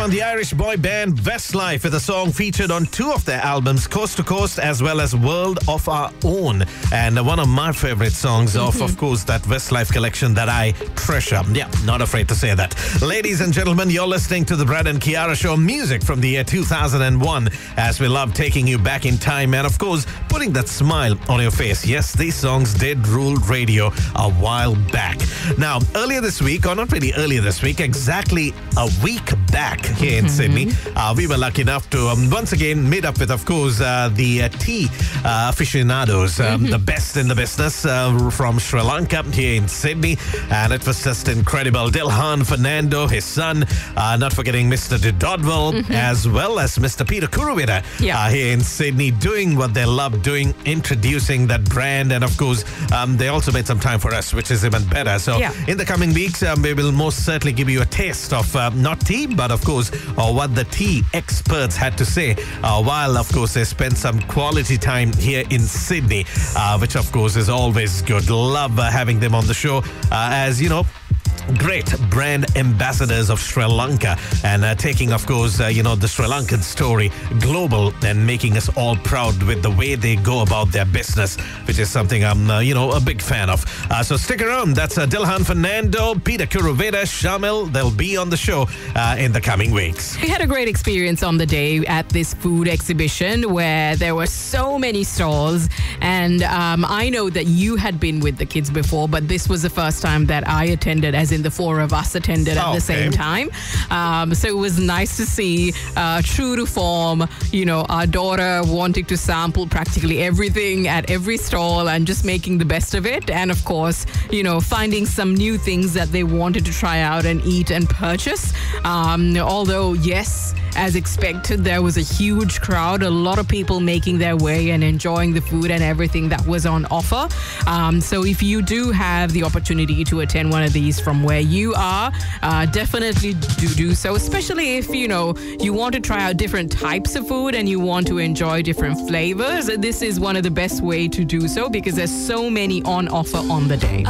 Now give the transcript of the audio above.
one, the Irish boy band Westlife with a song featured on two of their albums, Coast to Coast as well as World of Our Own. And one of my favorite songs of course, that Westlife collection that I treasure. Yeah, not afraid to say that. Ladies and gentlemen, you're listening to the Brad and Kiara Show, music from the year 2001, as we love taking you back in time and, of course, putting that smile on your face. Yes, these songs did rule radio a while back. Now, earlier this week, or not really earlier this week, exactly a week back here in Sydney, we were lucky enough to once again meet up with, of course, the tea aficionados, the best in the business from Sri Lanka here in Sydney. And it was just incredible. Dilhan Fernando, his son, not forgetting Mr. De Dodwell, as well as Mr. Peter Kuruvita here in Sydney, doing what they love doing, introducing that brand. And of course, they also made some time for us, which is even better. So in the coming weeks, we will most certainly give you a taste of not tea, but of course, what the tea experts had to say while, of course, they spent some quality time here in Sydney, which, of course, is always good. Love having them on the show, as you know, great brand ambassadors of Sri Lanka, and taking, of course, you know, the Sri Lankan story global and making us all proud with the way they go about their business, which is something I'm, you know, a big fan of. So stick around. That's Dilhan Fernando, Peter Kuruvita, Shamil. They'll be on the show in the coming weeks. We had a great experience on the day at this food exhibition where there were so many stalls, and I know that you had been with the kids before, but this was the first time that I attended, as in the four of us attended at the same time. So it was nice to see, true to form, you know, our daughter wanting to sample practically everything at every stall and just making the best of it. And of course, you know, finding some new things that they wanted to try out and eat and purchase. Although, yes, as expected, there was a huge crowd, a lot of people making their way and enjoying the food and everything that was on offer. So if you do have the opportunity to attend one of these from where you are, definitely do so, especially if, you know, you want to try out different types of food and you want to enjoy different flavors. This is one of the best way to do so because there's so many on offer on the day.